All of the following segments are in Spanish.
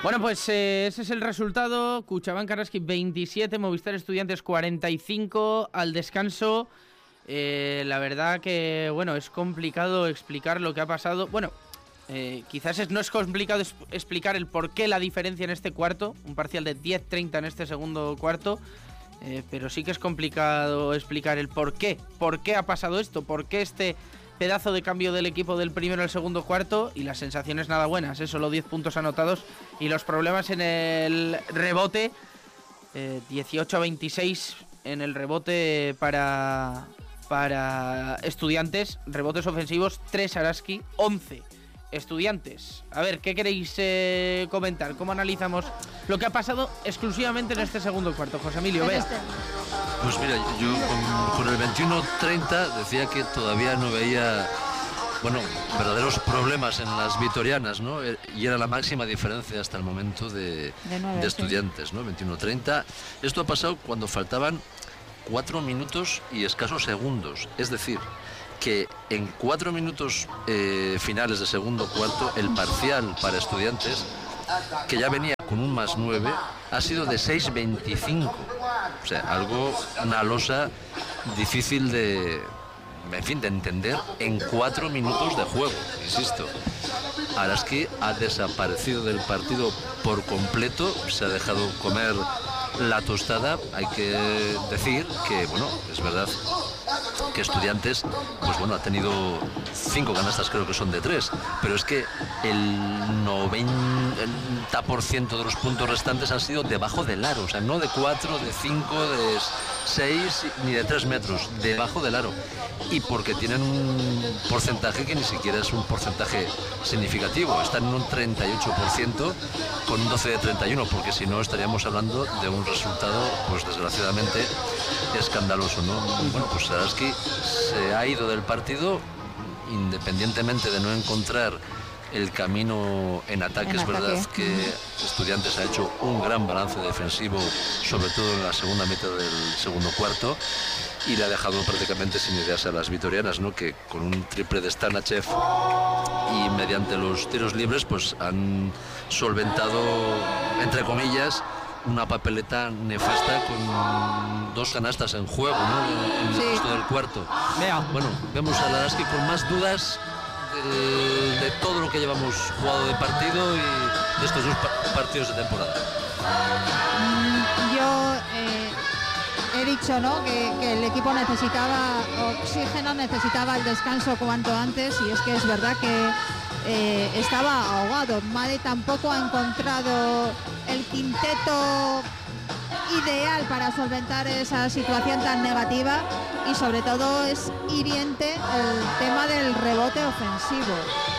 Bueno, pues ese es el resultado. Cuchabank Araski 27, Movistar Estudiantes 45 al descanso. La verdad que, bueno, es complicado explicar lo que ha pasado. Bueno, quizás no es complicado explicar el por qué la diferencia en este cuarto. Un parcial de 10-30 en este segundo cuarto. Pero sí que es complicado explicar el por qué. ¿Por qué ha pasado esto? ¿Por qué este pedazo de cambio del equipo del primero al segundo cuarto? Y las sensaciones nada buenas, solo 10 puntos anotados. Y los problemas en el rebote, 18-26 en el rebote para Estudiantes. Rebotes ofensivos, 3 Araski, 11 Estudiantes. A ver, ¿qué queréis comentar? ¿Cómo analizamos lo que ha pasado exclusivamente en este segundo cuarto? José Emilio, vea. Pues mira, yo con el 21-30 decía que todavía no veía, bueno, verdaderos problemas en las vitorianas, ¿no? Y era la máxima diferencia hasta el momento de Estudiantes, ¿no? 21-30. Esto ha pasado cuando faltaban 4 minutos y escasos segundos. Es decir, que en 4 minutos finales de segundo cuarto, el parcial para Estudiantes, que ya venía con un +9, ha sido de 6-25. O sea, una losa difícil de entender en 4 minutos de juego, insisto. Araski ha desaparecido del partido por completo, se ha dejado comer la tostada. Hay que decir que, bueno, es verdad que Estudiantes, pues bueno, ha tenido 5 canastas, creo que son de 3, pero es que el 90% de los puntos restantes han sido debajo del aro, o sea, no de 4, de 5, de 6 ni de 3 metros, debajo del aro. Y porque tienen un porcentaje que ni siquiera es un porcentaje significativo, están en un 38% con un 12 de 31, porque si no estaríamos hablando de un resultado, pues desgraciadamente, escandaloso, ¿no? Bueno, pues Araski se ha ido del partido independientemente de no encontrar el camino en ataque. Es verdad que Estudiantes ha hecho un gran balance defensivo, sobre todo en la segunda mitad del segundo cuarto, y le ha dejado prácticamente sin ideas a las vitorianas, ¿no? Que con un triple de Stanachev y mediante los tiros libres pues han solventado, entre comillas, una papeleta nefasta con 2 canastas en juego, ¿no? En el resto del cuarto. Bueno, vemos a Araski con más dudas de todo lo que llevamos jugado de partido y de estos 2 partidos de temporada. Yo he dicho, ¿no?, que el equipo necesitaba oxígeno, necesitaba el descanso cuanto antes, y es que es verdad que estaba ahogado. Made tampoco ha encontrado el quinteto ideal para solventar esa situación tan negativa, y sobre todo es hiriente el tema del rebote ofensivo.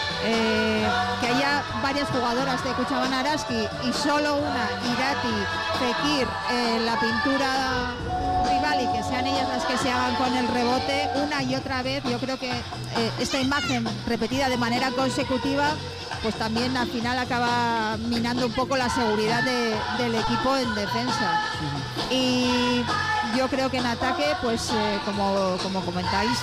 Que haya varias jugadoras de Cuchabank Araski y solo una, Irati, Fekir, la pintura rival, y que sean ellas las que se hagan con el rebote una y otra vez. Yo creo que esta imagen repetida de manera consecutiva pues también al final acaba minando un poco la seguridad del equipo en defensa. Y yo creo que en ataque, pues como comentáis,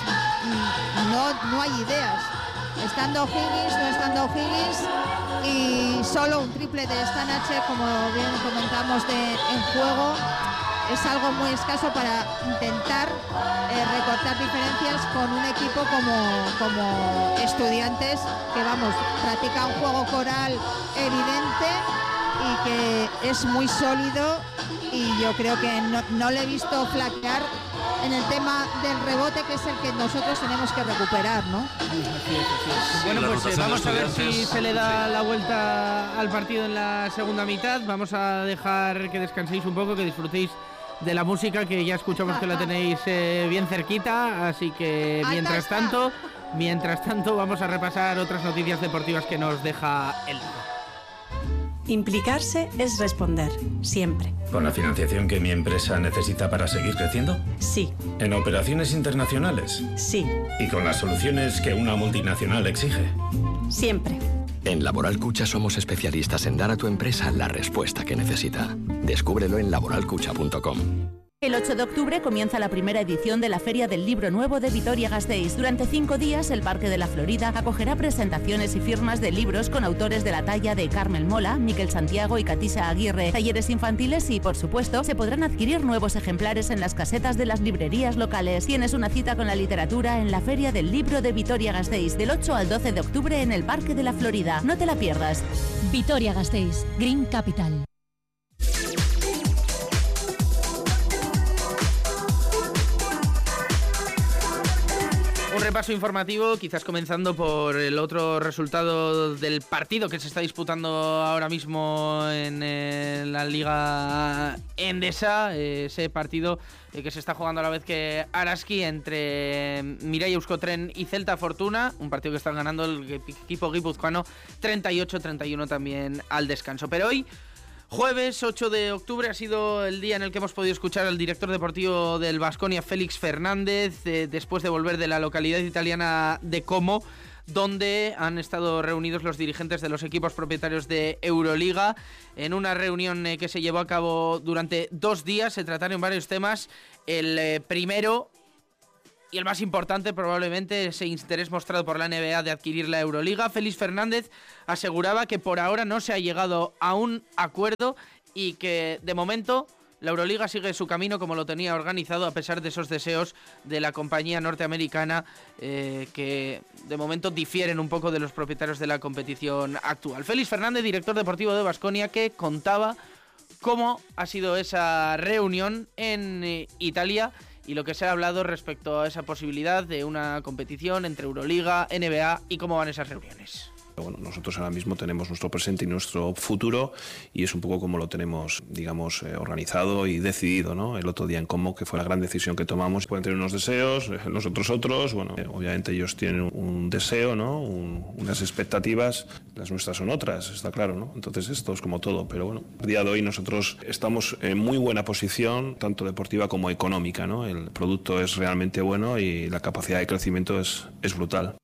no hay ideas. Estando Higgins, no estando Higgins, y solo un triple de Stanachev, como bien comentamos, en juego, es algo muy escaso para intentar recortar diferencias con un equipo como Estudiantes, que vamos, practica un juego coral evidente y que es muy sólido, y yo creo que no le he visto flaquear en el tema del rebote, que es el que nosotros tenemos que recuperar, ¿no? Así es. Bueno, pues vamos a ver si se le da la vuelta al partido en la segunda mitad. Vamos a dejar que descanséis un poco, que disfrutéis de la música, que ya escuchamos que la tenéis bien cerquita, así que mientras tanto vamos a repasar otras noticias deportivas que nos deja el día. Implicarse es responder, siempre. ¿Con la financiación que mi empresa necesita para seguir creciendo? Sí. ¿En operaciones internacionales? Sí. ¿Y con las soluciones que una multinacional exige? Siempre. En Laboral Cucha somos especialistas en dar a tu empresa la respuesta que necesita. Descúbrelo en laboralcucha.com. El 8 de octubre comienza la primera edición de la Feria del Libro Nuevo de Vitoria-Gasteiz. Durante 5 días, el Parque de la Florida acogerá presentaciones y firmas de libros con autores de la talla de Carmel Mola, Miquel Santiago y Katisa Aguirre, talleres infantiles y, por supuesto, se podrán adquirir nuevos ejemplares en las casetas de las librerías locales. Tienes una cita con la literatura en la Feria del Libro de Vitoria-Gasteiz, del 8 al 12 de octubre en el Parque de la Florida. No te la pierdas. Vitoria-Gasteiz, Green Capital. Un repaso informativo, quizás comenzando por el otro resultado del partido que se está disputando ahora mismo en la Liga Endesa, ese partido que se está jugando a la vez que Araski entre Mirai Euskotren y Celta Fortuna, un partido que está ganando el equipo guipuzcoano 38-31 también al descanso. Pero hoy, jueves 8 de octubre, ha sido el día en el que hemos podido escuchar al director deportivo del Baskonia, Félix Fernández, después de volver de la localidad italiana de Como, donde han estado reunidos los dirigentes de los equipos propietarios de Euroliga. En una reunión que se llevó a cabo durante 2 días, se trataron varios temas. El primero y el más importante, probablemente, ese interés mostrado por la NBA de adquirir la Euroliga. Félix Fernández aseguraba que por ahora no se ha llegado a un acuerdo y que, de momento, la Euroliga sigue su camino como lo tenía organizado, a pesar de esos deseos de la compañía norteamericana que, de momento, difieren un poco de los propietarios de la competición actual. Félix Fernández, director deportivo de Baskonia, que contaba cómo ha sido esa reunión en Italia y lo que se ha hablado respecto a esa posibilidad de una competición entre Euroliga, NBA y cómo van esas reuniones. Bueno, nosotros ahora mismo tenemos nuestro presente y nuestro futuro y es un poco como lo tenemos, digamos, organizado y decidido, ¿no? El otro día en Como, que fue la gran decisión que tomamos. Pueden tener unos deseos, nosotros otros, bueno, obviamente ellos tienen un deseo, ¿no? Unas expectativas, las nuestras son otras, está claro, ¿no? Entonces esto es como todo, pero bueno, a día de hoy nosotros estamos en muy buena posición, tanto deportiva como económica, ¿no? El producto es realmente bueno y la capacidad de crecimiento es brutal.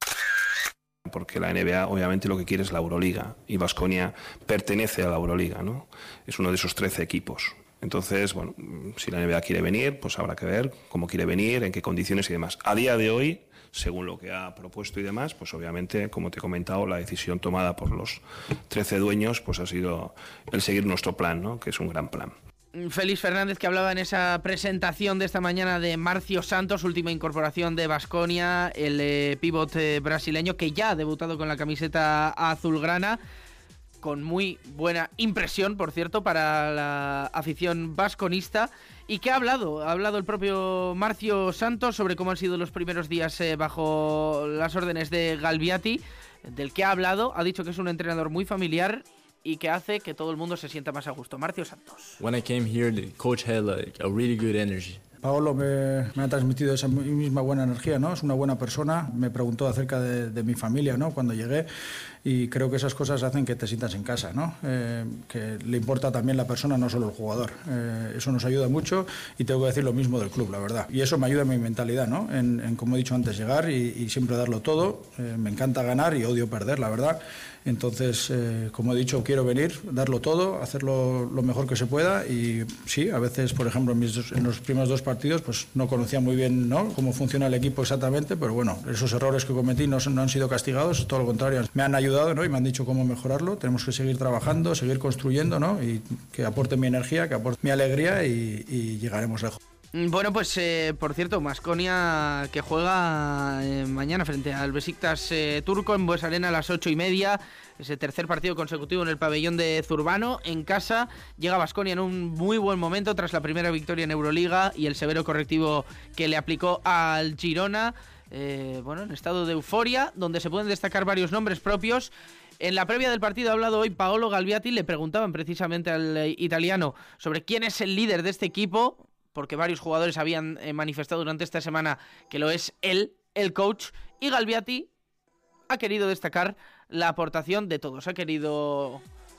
Porque la NBA obviamente lo que quiere es la Euroliga y Baskonia pertenece a la Euroliga, ¿no? Es uno de esos 13 equipos. Entonces, bueno, si la NBA quiere venir, pues habrá que ver cómo quiere venir, en qué condiciones y demás. A día de hoy, según lo que ha propuesto y demás, pues obviamente, como te he comentado, la decisión tomada por los 13 dueños pues ha sido el seguir nuestro plan, ¿no? Que es un gran plan. Félix Fernández, que hablaba en esa presentación de esta mañana de Marcio Santos, última incorporación de Baskonia, el pívot brasileño que ya ha debutado con la camiseta azulgrana, con muy buena impresión, por cierto, para la afición vasconista, y que ha hablado el propio Marcio Santos sobre cómo han sido los primeros días bajo las órdenes de Galbiati, del que ha hablado. Ha dicho que es un entrenador muy familiar y que hace que todo el mundo se sienta más a gusto. Marcio Santos. When I came here, the coach had a really good energy. Paolo me ha transmitido esa misma buena energía, ¿no? Es una buena persona. Me preguntó acerca de mi familia, ¿no? Cuando llegué, y creo que esas cosas hacen que te sientas en casa, ¿no? Que le importa también la persona, no solo el jugador. Eso nos ayuda mucho y tengo que decir lo mismo del club, la verdad. Y eso me ayuda en mi mentalidad, ¿no? En como he dicho antes, llegar y siempre darlo todo. Me encanta ganar y odio perder, la verdad. Entonces, como he dicho, quiero venir, darlo todo, hacerlo lo mejor que se pueda. Y sí, a veces, por ejemplo, en los primeros 2 partidos, pues no conocía muy bien, ¿no?, cómo funciona el equipo exactamente, pero bueno, esos errores que cometí no han sido castigados, todo lo contrario, me han ayudado, ¿no?, y me han dicho cómo mejorarlo. Tenemos que seguir trabajando, seguir construyendo, ¿no?, y que aporte mi energía, que aporte mi alegría y llegaremos lejos. Bueno, pues por cierto, Baskonia que juega mañana frente al Besiktas turco en Bues Arena a las 8:30. Ese tercer partido consecutivo en el pabellón de Zurbano. En casa llega Baskonia en un muy buen momento tras la primera victoria en Euroliga y el severo correctivo que le aplicó al Girona. En estado de euforia, donde se pueden destacar varios nombres propios. En la previa del partido ha hablado hoy Paolo Galbiati. Le preguntaban precisamente al italiano sobre quién es el líder de este equipo, porque varios jugadores habían manifestado durante esta semana que lo es él, el coach, y Galbiati ha querido destacar la aportación de todos, ha querido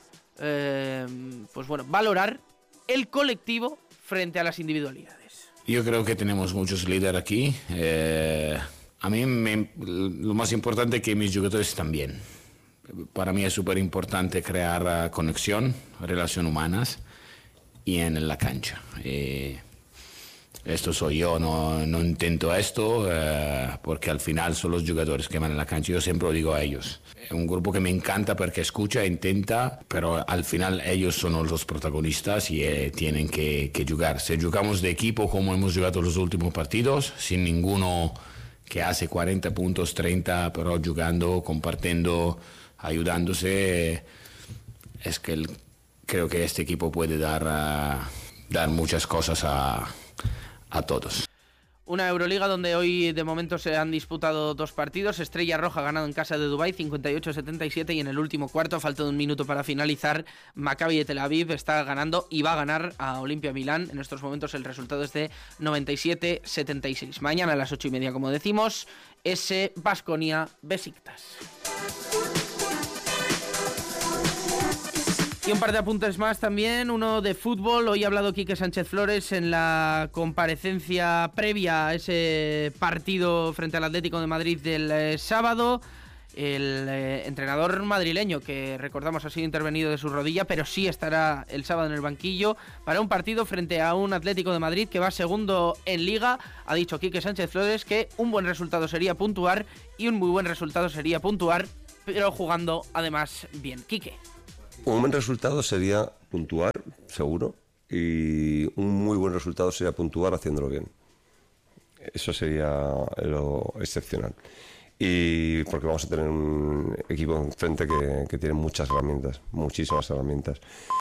valorar el colectivo frente a las individualidades. Yo creo que tenemos muchos líderes aquí. A mí lo más importante es que mis jugadores están bien. Para mí es súper importante crear conexión, relaciones humanas y en la cancha. esto soy yo, no intento esto, porque al final son los jugadores que van en la cancha. Yo siempre lo digo a ellos. Es un grupo que me encanta porque escucha, intenta, pero al final ellos son los protagonistas y tienen que jugar. Si jugamos de equipo como hemos jugado los últimos partidos, sin ninguno que hace 40 puntos, 30, pero jugando, compartiendo, ayudándose, es que creo que este equipo puede dar muchas cosas a todos. Una Euroliga donde hoy de momento se han disputado 2 partidos. Estrella Roja ha ganado en casa de Dubái 58-77 y en el último cuarto, a falta de un minuto para finalizar, Maccabi de Tel Aviv está ganando y va a ganar a Olimpia Milán. En estos momentos el resultado es de 97-76. Mañana a las 8:30, como decimos, ese Baskonia Besiktas. Y un par de apuntes más también, uno de fútbol. Hoy ha hablado Quique Sánchez Flores en la comparecencia previa a ese partido frente al Atlético de Madrid del sábado. El entrenador madrileño, que recordamos ha sido intervenido de su rodilla, pero sí estará el sábado en el banquillo para un partido frente a un Atlético de Madrid que va segundo en Liga. Ha dicho Quique Sánchez Flores que un buen resultado sería puntuar y un muy buen resultado sería puntuar, pero jugando además bien. Quique. Un buen resultado sería puntuar, seguro, y un muy buen resultado sería puntuar haciéndolo bien. Eso sería lo excepcional. Y porque vamos a tener un equipo enfrente que tiene muchas herramientas, muchísimas herramientas.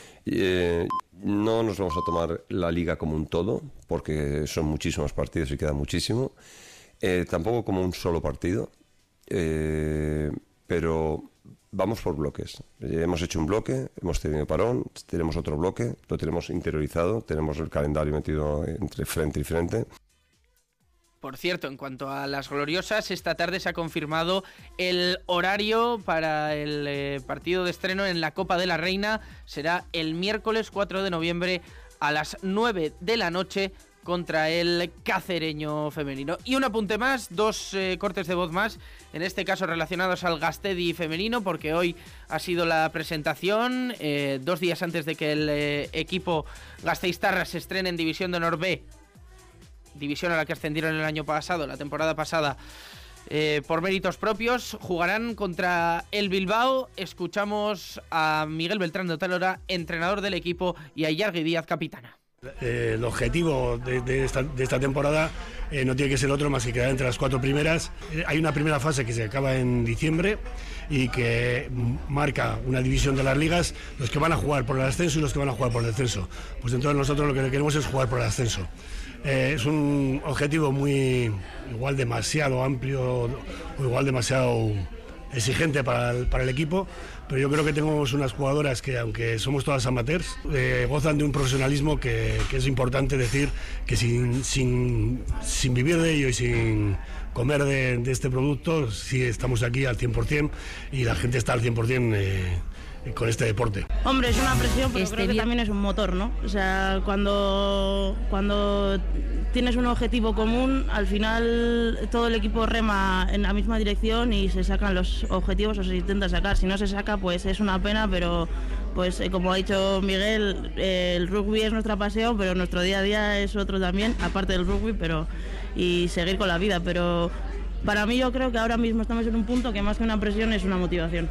No nos vamos a tomar la liga como un todo, porque son muchísimos partidos y queda muchísimo. Tampoco como un solo partido, pero vamos por bloques. Hemos hecho un bloque, hemos tenido parón, tenemos otro bloque, lo tenemos interiorizado, tenemos el calendario metido entre frente y frente. Por cierto, en cuanto a las gloriosas, esta tarde se ha confirmado el horario para el partido de estreno en la Copa de la Reina. Será el miércoles 4 de noviembre a las 9 de la noche contra el Cacereño femenino. Y un apunte más, 2 cortes de voz más, en este caso relacionados al Gastedi femenino, porque hoy ha sido la presentación, 2 días antes de que el equipo gasteiztarra se estrene en División de Honor B, división a la que ascendieron el año pasado, la temporada pasada, por méritos propios. Jugarán contra el Bilbao. Escuchamos a Miguel Beltrán de Otálora, entrenador del equipo, y a Yargui Díaz, capitana. El objetivo de esta temporada no tiene que ser otro más que quedar entre las 4 primeras. Hay una primera fase que se acaba en diciembre y que marca una división de las ligas, los que van a jugar por el ascenso y los que van a jugar por el descenso. Pues entonces nosotros lo que queremos es jugar por el ascenso. Es un objetivo igual demasiado amplio o igual demasiado exigente para el equipo, pero yo creo que tenemos unas jugadoras que, aunque somos todas amateurs, gozan de un profesionalismo que es importante decir que sin vivir de ello y sin comer de este producto, sí estamos aquí al 100% y la gente está al 100% con este deporte. Hombre, es una presión, pero creo que también es un motor, ¿no? O sea, cuando tienes un objetivo común, al final todo el equipo rema en la misma dirección y se sacan los objetivos o se intenta sacar. Si no se saca, pues es una pena, pero pues como ha dicho Miguel, el rugby es nuestra pasión, pero nuestro día a día es otro también, aparte del rugby, y seguir con la vida. Pero para mí yo creo que ahora mismo estamos en un punto que más que una presión es una motivación.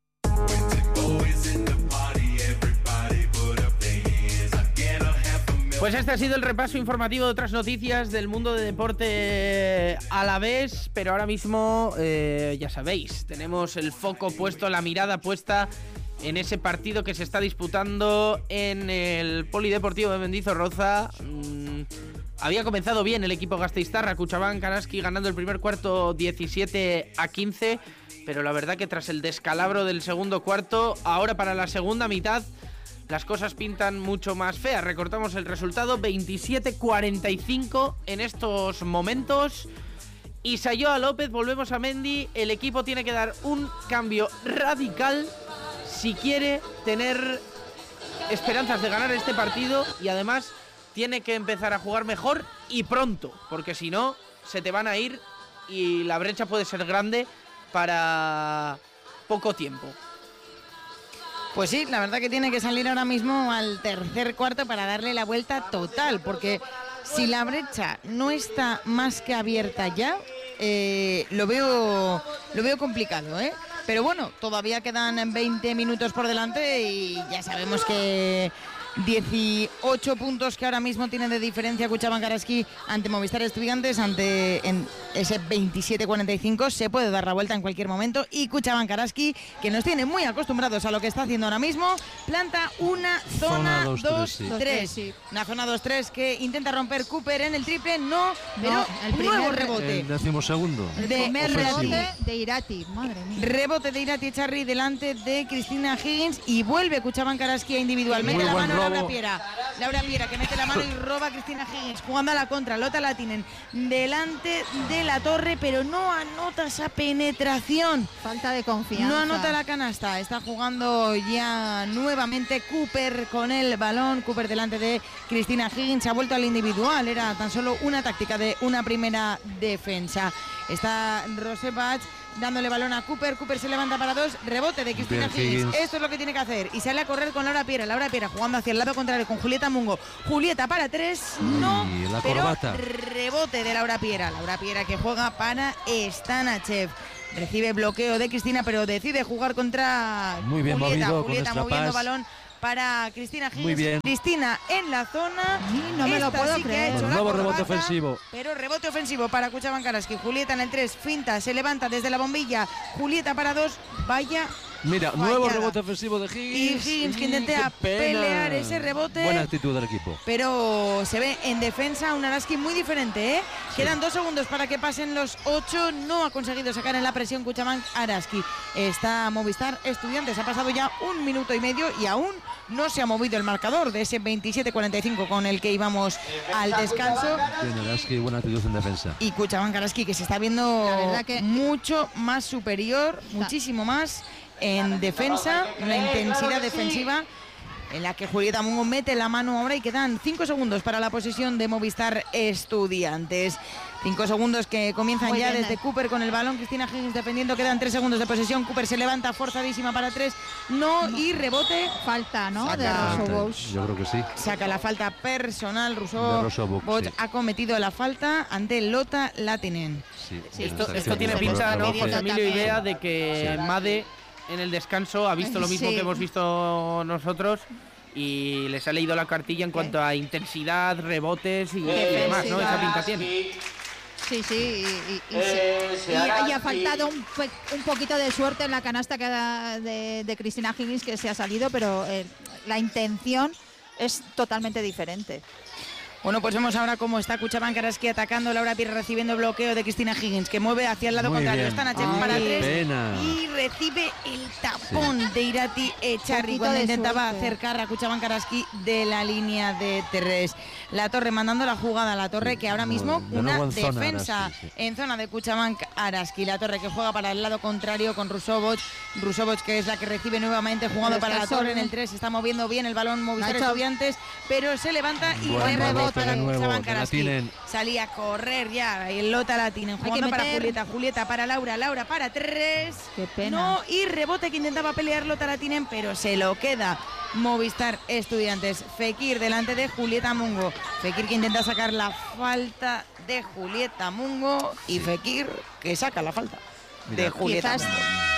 Pues este ha sido el repaso informativo de otras noticias del mundo de deporte alavés, pero ahora mismo, ya sabéis, tenemos el foco puesto, la mirada puesta en ese partido que se está disputando en el Polideportivo de Mendizorroza. Había comenzado bien el equipo gasteiztarra, Cuchabán Karaski ganando el primer cuarto 17-15, pero la verdad que tras el descalabro del segundo cuarto, ahora para la segunda mitad las cosas pintan mucho más feas. Recortamos el resultado, 27-45 en estos momentos. Y Sayoa López, volvemos a Mendy. El equipo tiene que dar un cambio radical si quiere tener esperanzas de ganar este partido. Y además tiene que empezar a jugar mejor y pronto, porque si no, se te van a ir y la brecha puede ser grande para poco tiempo. Pues sí, la verdad que tiene que salir ahora mismo al tercer cuarto para darle la vuelta total, porque Si la brecha no está más que abierta ya, lo veo complicado, ¿eh? Pero bueno, todavía quedan 20 minutos por delante y ya sabemos que 18 puntos que ahora mismo tienen de diferencia Cuchabank Araski ante Movistar Estudiantes, ante ese 27-45, se puede dar la vuelta en cualquier momento, y Cuchabank Araski, que nos tiene muy acostumbrados a lo que está haciendo ahora mismo, planta una zona 2-3, sí. Una zona 2-3 que intenta romper Cooper en el triple, pero el primer nuevo rebote. El 12º. El primer rebote de Irati, madre mía. Rebote de Irati Echarri delante de Cristina Higgins, y vuelve Cuchabank Araski individualmente la mano. Laura Piera que mete la mano y roba a Cristina Higgins, jugando a la contra. Lota Latinen delante de la torre, pero no anota esa penetración. Falta de confianza. No anota la canasta. Está jugando ya nuevamente Cooper con el balón. Cooper delante de Cristina Higgins. Ha vuelto al individual. Era tan solo una táctica de una primera defensa. Está Rosebach dándole balón a Cooper. Cooper se levanta para 2. Rebote de Cristina Higgins. Esto es lo que tiene que hacer. Y sale a correr con Laura Piera. Laura Piera jugando hacia el lado contrario con Julieta Mungo. Julieta para 3. No. Pero rebote de Laura Piera. Laura Piera que juega para Stanachev. Recibe bloqueo de Cristina, pero decide jugar contra muy bien Julieta. Movido, Julieta con moviendo balón para Cristina Higgins. Muy bien. Cristina en la zona. No me lo puedo creer. Nuevo rebote ofensivo. Pero rebote ofensivo para Cuchabank Araski. Julieta en el 3. Finta, se levanta desde la bombilla. Julieta para 2. Vaya. Mira, nuevo rebote ofensivo de Higgins. Y Higgins que intenta pelear ese rebote. Buena actitud del equipo. Pero se ve en defensa un Araski muy diferente, ¿eh? Sí. Quedan 2 segundos para que pasen los 8. No ha conseguido sacar en la presión Cuchabank Araski. Está Movistar Estudiantes. Ha pasado ya 1 minuto y medio y aún no se ha movido el marcador de ese 27-45 con el que íbamos al descanso. Tiene Araski buena actitud en defensa. Y Cuchabank Araski que se está viendo mucho más superior, muchísimo más en defensa, una intensidad defensiva en la que Julieta Mungo mete la mano ahora, y quedan 5 segundos para la posesión de Movistar Estudiantes. 5 segundos que comienzan ya desde Cooper con el balón. Cristina Higgins defendiendo, quedan 3 segundos de posesión. Cooper se levanta forzadísima para 3. Y rebote. Falta, ¿no? De Rousseau. Yo creo que sí. Saca la falta personal. Rousseau ha cometido la falta ante Lota Latinen. Sí, esto tiene pinta, ¿no, José Emilio y Bea, de que Made en el descanso ha visto lo mismo que hemos visto nosotros y les ha leído la cartilla en cuanto a intensidad, rebotes y demás, ¿no? Esa pinta tiene. Sí, y ha faltado un poquito de suerte en la canasta de Cristina Higgins, que se ha salido, pero la intención es totalmente diferente. Bueno, pues vemos ahora cómo está Cuchabank Araski atacando. Laura Piera recibiendo bloqueo de Cristina Higgins, que mueve hacia el lado contrario. Stanachev para 3 y recibe el tapón de Irati Echarri cuando intentaba acercar a Cuchabank Araski de la línea de 3. La Torre mandando la jugada. La Torre que ahora mismo una defensa en zona de Cuchabank Araski. La Torre que juega para el lado contrario con Rusoboc. Rusoboc que es la que recibe nuevamente, jugando para la Torre en el 3. Está moviendo bien el balón Movistar Estudiantes, pero se levanta y rebote para Cuchabank Araski. Salía a correr ya el Lota Latinen jugando para Julieta. Julieta para Laura. Laura para 3. Qué pena. Y rebote que intentaba pelear Lota Latinen, pero se lo queda Movistar Estudiantes. Fekir delante de Julieta Mungo. Fekir que intenta sacar la falta de Julieta Mungo y Fekir que saca la falta de Julieta Mungo.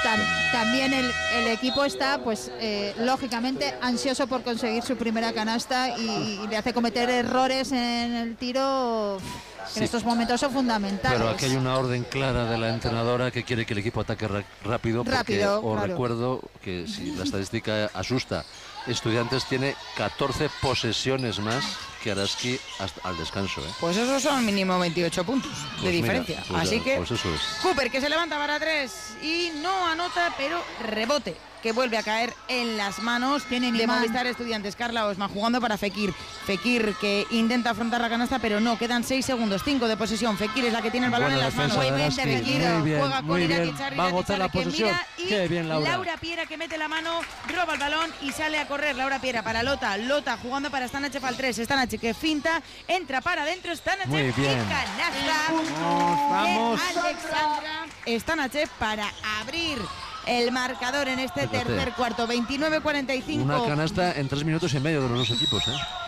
También el equipo está, pues lógicamente, ansioso por conseguir su primera canasta y le hace cometer errores en el tiro que en estos momentos son fundamentales. Pero aquí hay una orden clara de la entrenadora que quiere que el equipo ataque rápido, porque os recuerdo que si la estadística asusta, Estudiantes tiene 14 posesiones más que Araski hasta al descanso. Pues esos son mínimo 28 puntos de diferencia. Mira, así que eso es. Cooper que se levanta para 3 y no anota, pero rebote que vuelve a caer en las manos de Movistar Estudiantes. Carla Osma jugando para Fekir. Fekir que intenta afrontar la canasta, pero no. Quedan 6 segundos, 5 de posesión. Fekir es la que tiene el balón en las manos. Muy bien, Fekir. Juega con Irati Echarri. Va a agotar la posesión. Qué bien, Laura. Laura Piera que mete la mano, roba el balón y sale a correr. Laura Piera para Lota. Lota jugando para Stanachev al 3. Stanachev que finta, entra para adentro. Stanachev y canasta. Vamos. Alexandra Stanachev para abrir el marcador en este tercer cuarto. 29-45. Una canasta en 3 minutos y medio de los dos equipos,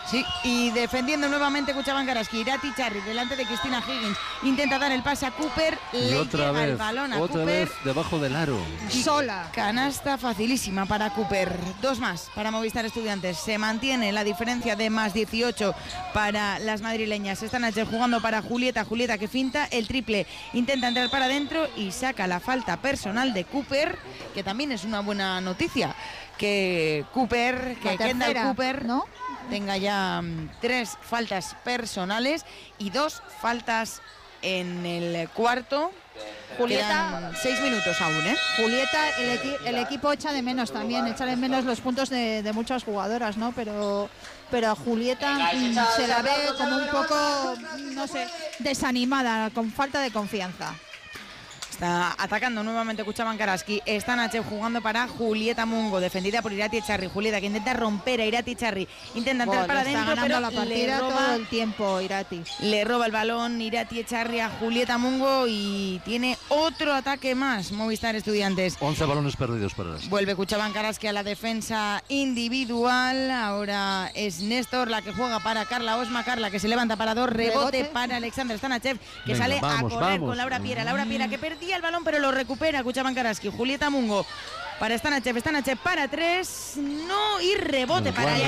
Sí, y defendiendo nuevamente Cuchaban Karaski, Irati Charri delante de Cristina Higgins, intenta dar el pase a Cooper, y le otra llega vez, el balón a otra Cooper. vez debajo del aro. Sola. Canasta facilísima para Cooper. 2 más para Movistar Estudiantes. Se mantiene la diferencia de más 18 para las madrileñas. Están jugando para Julieta. Julieta que finta el triple. Intenta entrar para adentro y saca la falta personal de Cooper, que también es una buena noticia. Que Kendall Cooper, ¿no?, tenga ya 3 faltas personales y 2 faltas en el cuarto. Julieta, 6 minutos aún, ¿eh? Julieta, el equipo echa de menos también, echa de menos los puntos de muchas jugadoras, ¿no? Pero a Julieta se la ve como un poco, no sé, desanimada, con falta de confianza. Está atacando nuevamente Cuchaban Karaski. Está Nachev jugando para Julieta Mungo, defendida por Irati Echarri. Julieta que intenta romper a Irati Echarri. Intenta entrar para adentro, pero la partida todo el tiempo Irati. Le roba el balón Irati Echarri a Julieta Mungo y tiene otro ataque más Movistar Estudiantes. 11 balones perdidos para las. Vuelve Cuchaban Karaski a la defensa individual. Ahora es Néstor la que juega para Carla Osma. Carla que se levanta para 2. Rebote para Alexander Stanachev, que sale a correr con Laura Piera. Laura Piera que perdía el balón pero lo recupera Cuchaban Karaski. Julieta Mungo para Stanachev para 3, no, y rebote para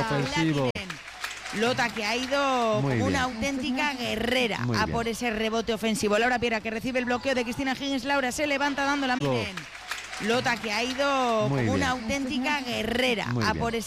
Lota que ha ido como una auténtica guerrera a por ese rebote ofensivo. Laura Piera que recibe el bloqueo de Cristina Higgins. Laura se levanta dando la miren. Lota que ha ido como una auténtica guerrera a por ese